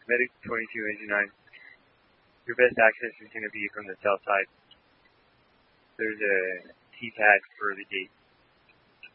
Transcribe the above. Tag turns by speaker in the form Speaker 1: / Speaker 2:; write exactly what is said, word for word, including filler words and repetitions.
Speaker 1: Medic twenty-two, engine nine. Your best access is going to be from the south side. There's a T-pad for the gate.